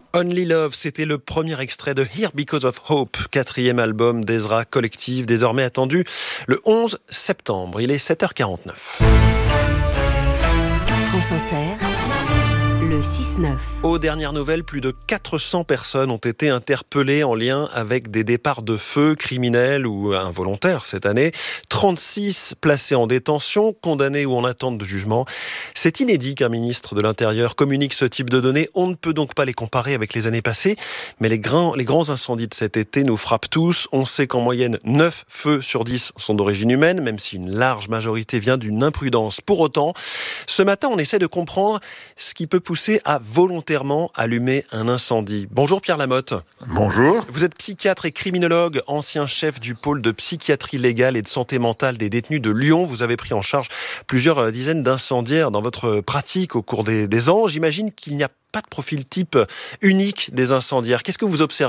Only Love, c'était le premier extrait de Here Because of Hope, 4e album d'Ezra Collective, désormais attendu le 11 septembre. Il est 7h49. France Inter, le 6-9. Aux dernières nouvelles, plus de 400 personnes ont été interpellées en lien avec des départs de feu criminels ou involontaires cette année. 36 placés en détention, condamnés ou en attente de jugement. C'est inédit qu'un ministre de l'Intérieur communique ce type de données. On ne peut donc pas les comparer avec les années passées. Mais les grands incendies de cet été nous frappent tous. On sait qu'en moyenne, 9 feux sur 10 sont d'origine humaine, même si une large majorité vient d'une imprudence. Pour autant, ce matin, on essaie de comprendre ce qui peut pousser à volontairement allumer un incendie. Bonjour Pierre Lamotte. Bonjour. Vous êtes psychiatre et criminologue, ancien chef du pôle de psychiatrie légale et de santé mentale des détenus de Lyon. Vous avez pris en charge plusieurs dizaines d'incendiaires dans votre pratique au cours des ans. J'imagine qu'il n'y a pas de profil type unique des incendiaires. Qu'est-ce que vous observez ?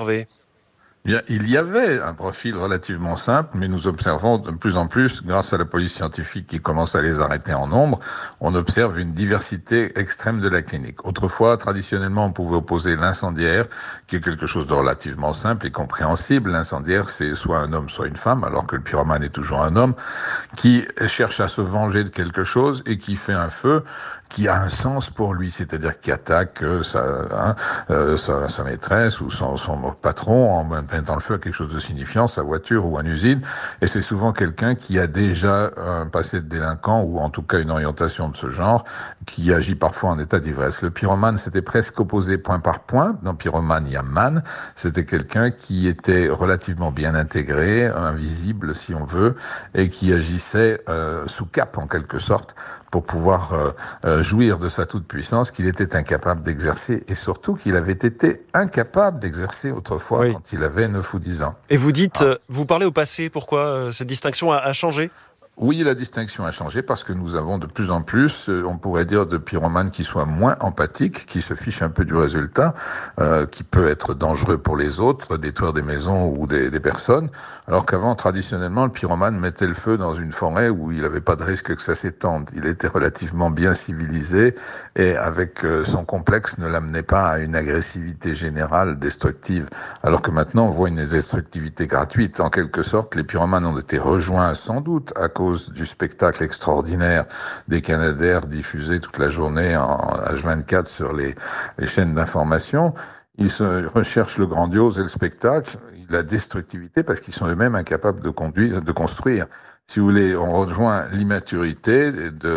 Il y avait un profil relativement simple, mais nous observons de plus en plus, grâce à la police scientifique qui commence à les arrêter en nombre, on observe une diversité extrême de la clinique. Autrefois, traditionnellement, on pouvait opposer l'incendiaire, qui est quelque chose de relativement simple et compréhensible. L'incendiaire, c'est soit un homme, soit une femme, alors que le pyromane est toujours un homme, qui cherche à se venger de quelque chose et qui fait un feu qui a un sens pour lui, c'est-à-dire qui attaque sa maîtresse ou son patron en mettant le feu à quelque chose de signifiant, sa voiture ou une usine. Et c'est souvent quelqu'un qui a déjà un passé de délinquant ou en tout cas une orientation de ce genre, qui agit parfois en état d'ivresse. Le pyromane, c'était presque opposé point par point. Dans pyromane, il y a man. C'était quelqu'un qui était relativement bien intégré, invisible si on veut, et qui agissait sous cape en quelque sorte pour pouvoir jouir de sa toute-puissance qu'il était incapable d'exercer et surtout qu'il avait été incapable d'exercer autrefois quand il avait 9 ou 10 ans. Et vous dites, vous parlez au passé, pourquoi cette distinction a changé ? Oui, la distinction a changé parce que nous avons de plus en plus, on pourrait dire, de pyromanes qui soient moins empathiques, qui se fichent un peu du résultat, qui peut être dangereux pour les autres, détruire des maisons ou des personnes, alors qu'avant, traditionnellement, le pyromane mettait le feu dans une forêt où il n'avait pas de risque que ça s'étende. Il était relativement bien civilisé et avec son complexe ne l'amenait pas à une agressivité générale destructive, alors que maintenant, on voit une destructivité gratuite. En quelque sorte, les pyromanes ont été rejoints sans doute à cause du spectacle extraordinaire des Canadaires diffusés toute la journée en H24 sur les chaînes d'information. Ils se recherchent le grandiose et le spectacle, la destructivité, parce qu'ils sont eux-mêmes incapables de construire. Si vous voulez, on rejoint l'immaturité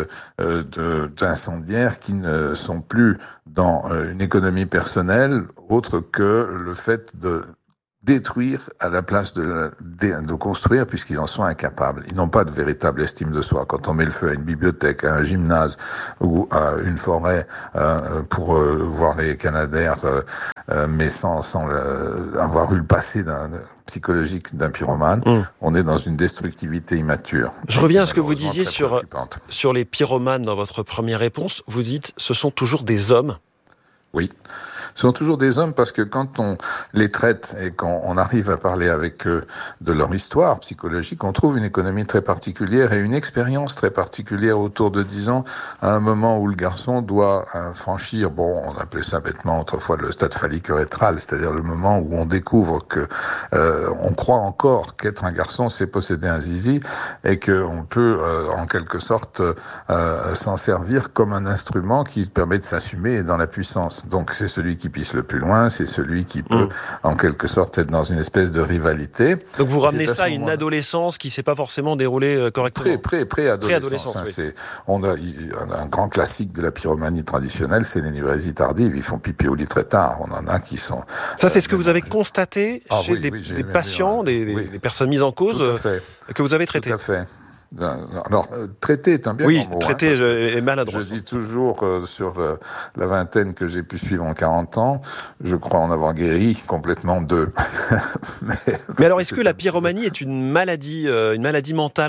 d'incendiaires qui ne sont plus dans une économie personnelle autre que le fait de détruire à la place de construire, puisqu'ils en sont incapables. Ils n'ont pas de véritable estime de soi. Quand on met le feu à une bibliothèque, à un gymnase ou à une forêt pour voir les Canadaires, mais sans avoir eu le passé psychologique d'un pyromane, on est dans une destructivité immature. Je reviens à ce que vous disiez sur les pyromanes dans votre première réponse. Vous dites, ce sont toujours des hommes. Oui, ce sont toujours des hommes parce que quand on les traite et quand on arrive à parler avec eux de leur histoire psychologique, on trouve une économie très particulière et une expérience très particulière autour de 10 ans, à un moment où le garçon doit franchir, on appelait ça bêtement autrefois le stade phallique-urétral, c'est-à-dire le moment où on découvre que on croit encore qu'être un garçon, c'est posséder un zizi et qu'on peut en quelque sorte s'en servir comme un instrument qui permet de s'assumer dans la puissance. Donc c'est celui qui pisse le plus loin, c'est celui qui peut en quelque sorte être dans une espèce de rivalité. Donc vous ramenez ça à une adolescence qui ne s'est pas forcément déroulée correctement. Pré-adolescence. On a un grand classique de la pyromanie traditionnelle, c'est l'énurésie tardive. Ils font pipi au lit très tard. On en a qui sont... Ça, c'est ce que vous avez constaté chez des patients, des personnes mises en cause que vous avez traitées. Tout à fait. Alors, traiter est un bien grand mot. Oui, traiter est maladroit. Je dis toujours, sur la vingtaine que j'ai pu suivre en 40 ans, je crois en avoir guéri complètement d'eux. Mais alors, est-ce que la pyromanie est une maladie mentale en tant que telle ?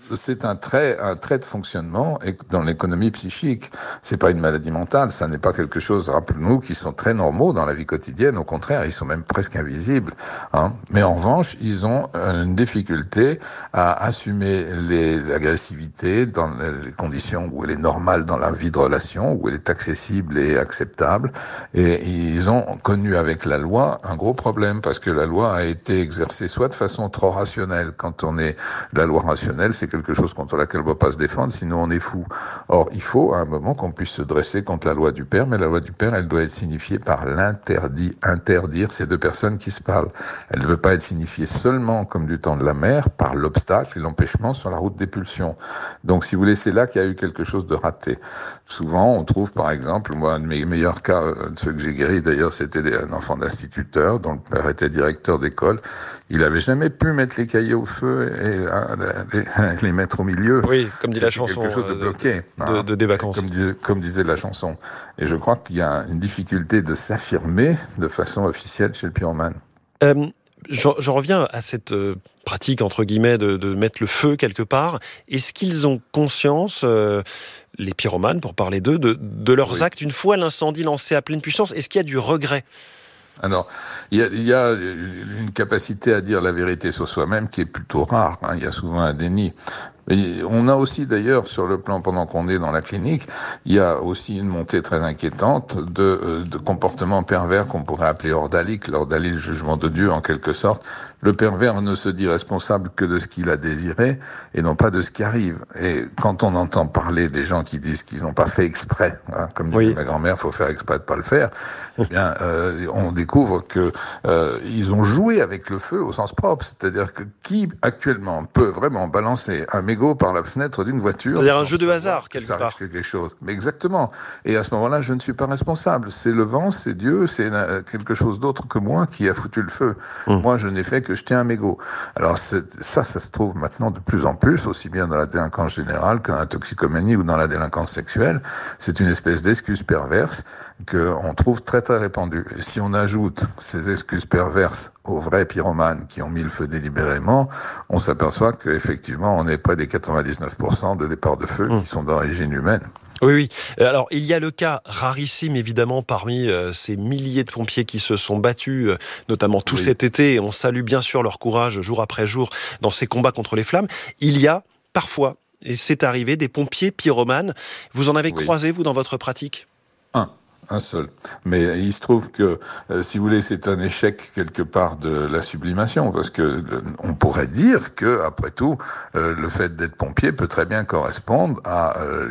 c'est un trait de fonctionnement dans l'économie psychique. C'est pas une maladie mentale, ça n'est pas quelque chose, rappelez-nous, qui sont très normaux dans la vie quotidienne. Au contraire, ils sont même presque invisibles. Mais en revanche, ils ont une difficulté à assumer l'agressivité dans les conditions où elle est normale dans la vie de relation, où elle est accessible et acceptable. Et ils ont connu avec la loi un gros problème, parce que la loi a été exercée soit de façon trop rationnelle. Quand on est la loi rationnelle, c'est quelque chose contre laquelle on ne va pas se défendre, sinon on est fou. Or, il faut à un moment qu'on puisse se dresser contre la loi du père, mais la loi du père, elle doit être signifiée par l'interdit. Interdire ces deux personnes qui se parlent. Elle ne peut pas être signifiée seulement, comme du temps de la mère, par l'obstacle et l'empêchement sur la route des pulsions. Donc, si vous voulez, c'est là qu'il y a eu quelque chose de raté. Souvent, on trouve, par exemple, moi, un de mes meilleurs cas, ceux que j'ai guéris d'ailleurs, c'était un enfant d'instituteur, dont le père était directeur d'école. Il avait jamais pu mettre les cahiers au feu et les mettre au milieu. Oui, comme dit la chanson. Quelque chose de bloqué. Des vacances. Comme disait la chanson. Et je crois qu'il y a une difficulté de s'affirmer de façon officielle chez le pyromane. J'en reviens à cette pratique, entre guillemets, de mettre le feu quelque part. Est-ce qu'ils ont conscience, les pyromanes, pour parler d'eux, de leurs actes une fois l'incendie lancé à pleine puissance? Est-ce qu'il y a du regret? Alors, il y a une capacité à dire la vérité sur soi-même qui est plutôt rare. Il y a souvent un déni. Et on a aussi d'ailleurs, sur le plan, pendant qu'on est dans la clinique, il y a aussi une montée très inquiétante de comportements pervers qu'on pourrait appeler ordaliques. L'ordalie, le jugement de Dieu en quelque sorte. Le pervers ne se dit responsable que de ce qu'il a désiré et non pas de ce qui arrive. Et quand on entend parler des gens qui disent qu'ils n'ont pas fait exprès, comme disait ma grand-mère, faut faire exprès de pas le faire, eh bien, on découvre que ils ont joué avec le feu au sens propre. C'est-à-dire que qui actuellement peut vraiment balancer un mégot par la fenêtre d'une voiture? C'est-à-dire un jeu de hasard quelque part. Ça risque quelque chose. Mais exactement. Et à ce moment-là, je ne suis pas responsable. C'est le vent, c'est Dieu, c'est quelque chose d'autre que moi qui a foutu le feu. Moi, je n'ai fait que jeter un mégot. Alors ça se trouve maintenant de plus en plus, aussi bien dans la délinquance générale que dans la toxicomanie ou dans la délinquance sexuelle. C'est une espèce d'excuse perverse qu'on trouve très très répandue. Et si on ajoute ces excuses perverses aux vrais pyromanes qui ont mis le feu délibérément, on s'aperçoit qu'effectivement on est près des 99% de départs de feu qui sont d'origine humaine. Oui. Alors, il y a le cas rarissime, évidemment, parmi ces milliers de pompiers qui se sont battus, notamment tout cet été, et on salue bien sûr leur courage jour après jour dans ces combats contre les flammes. Il y a parfois, et c'est arrivé, des pompiers pyromanes. Vous en avez croisé, vous, dans votre pratique ? Un seul. Mais il se trouve que, si vous voulez, c'est un échec quelque part de la sublimation, parce que on pourrait dire que, après tout, le fait d'être pompier peut très bien correspondre à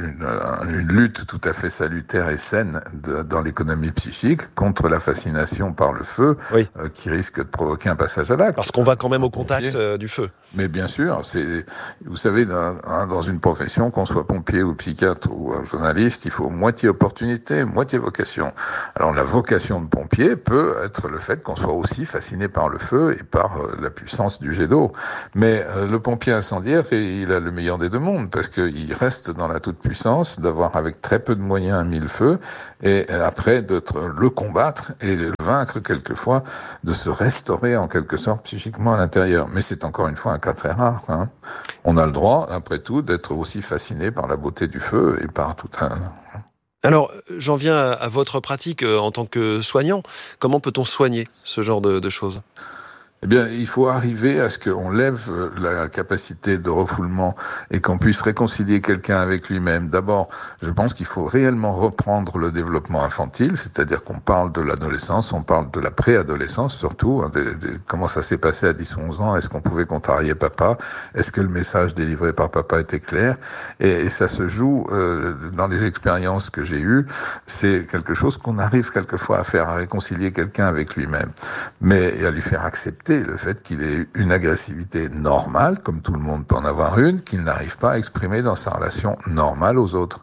une lutte tout à fait salutaire et saine dans l'économie psychique contre la fascination par le feu, qui risque de provoquer un passage à l'acte. Parce qu'on va quand même au contact du feu. Mais bien sûr, vous savez, dans une profession, qu'on soit pompier ou psychiatre ou journaliste, il faut moitié opportunité, moitié vocation. Alors la vocation de pompier peut être le fait qu'on soit aussi fasciné par le feu et par la puissance du jet d'eau. Mais le pompier incendiaire, il a le meilleur des deux mondes, parce qu'il reste dans la toute-puissance, d'avoir avec très peu de moyens mis le feu, et après de le combattre et de le vaincre quelquefois, de se restaurer en quelque sorte psychiquement à l'intérieur. Mais c'est encore une fois un cas très rare. On a le droit, après tout, d'être aussi fasciné par la beauté du feu et par tout un... Alors, j'en viens à votre pratique en tant que soignant. Comment peut-on soigner ce genre de choses ? Eh bien, il faut arriver à ce qu'on lève la capacité de refoulement et qu'on puisse réconcilier quelqu'un avec lui-même. D'abord, je pense qu'il faut réellement reprendre le développement infantile, c'est-à-dire qu'on parle de l'adolescence, on parle de la préadolescence surtout, comment ça s'est passé à 10 ou 11 ans, est-ce qu'on pouvait contrarier papa, est-ce que le message délivré par papa était clair, et ça se joue dans les expériences que j'ai eues, c'est quelque chose qu'on arrive quelquefois à faire, à réconcilier quelqu'un avec lui-même, mais à lui faire accepter le fait qu'il ait une agressivité normale, comme tout le monde peut en avoir une, qu'il n'arrive pas à exprimer dans sa relation normale aux autres.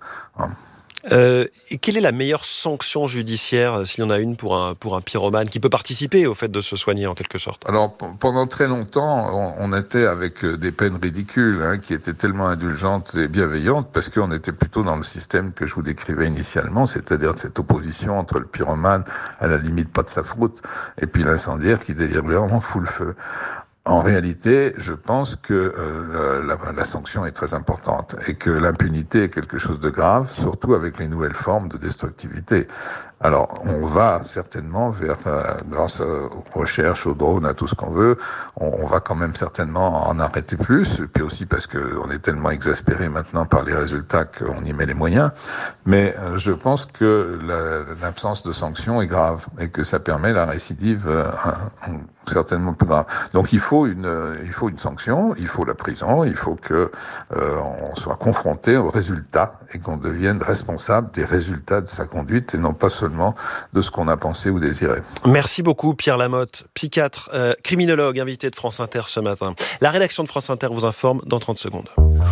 Et quelle est la meilleure sanction judiciaire, s'il y en a une, pour un pyromane qui peut participer au fait de se soigner en quelque sorte ? Alors, pendant très longtemps, on était avec des peines ridicules, qui étaient tellement indulgentes et bienveillantes, parce qu'on était plutôt dans le système que je vous décrivais initialement, c'est-à-dire cette opposition entre le pyromane, à la limite pas de sa faute, et puis l'incendiaire qui délibérément fout le feu. En réalité, je pense que la sanction est très importante et que l'impunité est quelque chose de grave, surtout avec les nouvelles formes de destructivité. Alors, on va certainement vers, grâce aux recherches, aux drones, à tout ce qu'on veut, on va quand même certainement en arrêter plus, et puis aussi parce que on est tellement exaspéré maintenant par les résultats qu'on y met les moyens. Mais je pense que l'absence de sanction est grave et que ça permet la récidive certainement plus grave. Donc il faut une sanction, il faut la prison, il faut que on soit confronté aux résultats et qu'on devienne responsable des résultats de sa conduite et non pas seulement de ce qu'on a pensé ou désiré. Merci beaucoup Pierre Lamotte, psychiatre, criminologue, invité de France Inter ce matin. La rédaction de France Inter vous informe dans 30 secondes.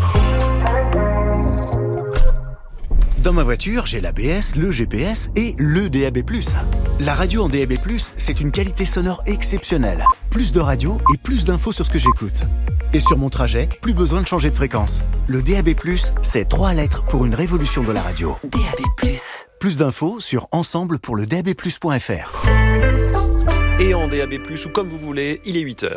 Dans ma voiture, j'ai l'ABS, le GPS et le DAB+. La radio en DAB+, c'est une qualité sonore exceptionnelle. Plus de radio et plus d'infos sur ce que j'écoute. Et sur mon trajet, plus besoin de changer de fréquence. Le DAB+, c'est 3 lettres pour une révolution de la radio. DAB+. Plus d'infos sur ensemble-pour-le-DAB+.fr. Et en DAB+, ou comme vous voulez, il est 8h.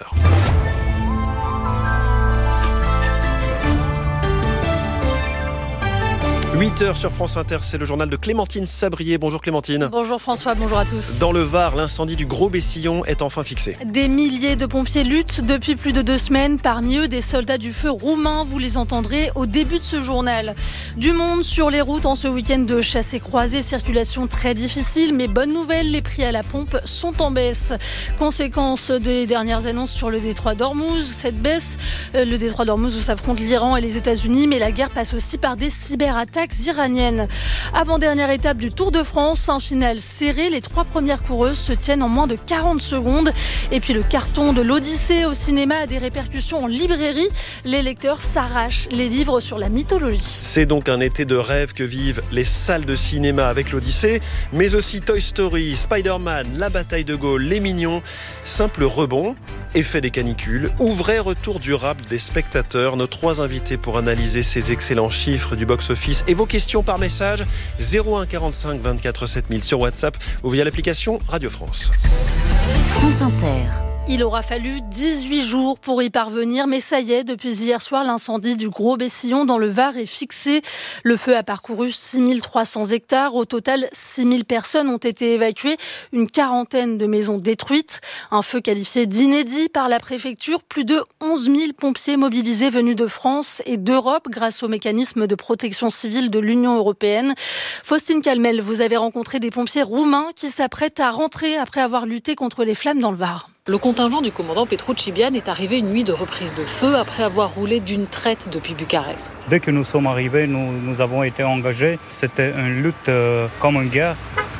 8h sur France Inter, c'est le journal de Clémentine Sabrier. Bonjour Clémentine. Bonjour François, bonjour à tous. Dans le Var, l'incendie du Gros Bessillon est enfin fixé. Des milliers de pompiers luttent depuis plus de 2 semaines. Parmi eux, des soldats du feu roumains. Vous les entendrez au début de ce journal. Du monde sur les routes en ce week-end de chassés-croisés. Circulation très difficile, mais bonne nouvelle, les prix à la pompe sont en baisse. Conséquence des dernières annonces sur le détroit d'Ormuz. Cette baisse, le détroit d'Ormuz où s'affrontent l'Iran et les États-Unis, mais la guerre passe aussi par des cyberattaques iraniennes. Avant-dernière étape du Tour de France, un final serré. Les 3 premières coureuses se tiennent en moins de 40 secondes. Et puis le carton de l'Odyssée au cinéma a des répercussions en librairie. Les lecteurs s'arrachent les livres sur la mythologie. C'est donc un été de rêve que vivent les salles de cinéma avec l'Odyssée, mais aussi Toy Story, Spider-Man, La Bataille de Gaulle, Les Mignons. Simple rebond, effet des canicules ou vrai retour durable des spectateurs. Nos 3 invités pour analyser ces excellents chiffres du box-office et vos questions par message 01 45 24 7000 sur WhatsApp ou via l'application Radio France. France Inter. Il aura fallu 18 jours pour y parvenir, mais ça y est, depuis hier soir, l'incendie du Gros Bessillon dans le Var est fixé. Le feu a parcouru 6300 hectares. Au total, 6000 personnes ont été évacuées, une quarantaine de maisons détruites. Un feu qualifié d'inédit par la préfecture. Plus de 11 000 pompiers mobilisés venus de France et d'Europe grâce au mécanisme de protection civile de l'Union européenne. Faustine Calmel, vous avez rencontré des pompiers roumains qui s'apprêtent à rentrer après avoir lutté contre les flammes dans le Var. Le contingent du commandant Petruccibian est arrivé une nuit de reprise de feu après avoir roulé d'une traite depuis Bucarest. Dès que nous sommes arrivés, nous avons été engagés. C'était une lutte comme une guerre.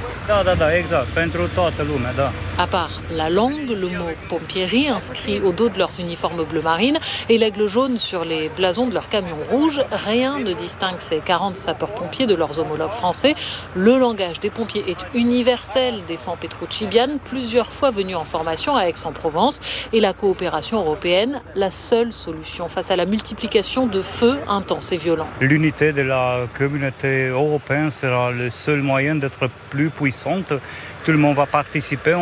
Exact. Pentru toată lumea, da. À part la langue, le mot pompierie inscrit au dos de leurs uniformes bleu marine et l'aigle jaune sur les blasons de leurs camions rouges, rien ne distingue ces 40 sapeurs-pompiers de leurs homologues français. Le langage des pompiers est universel, défend Petruccibian, plusieurs fois venu en formation à Aix-en-Provence, et la coopération européenne, la seule solution face à la multiplication de feux intenses et violents. L'unité de la communauté européenne sera le seul moyen d'être plus puissante. Tout le monde va participer.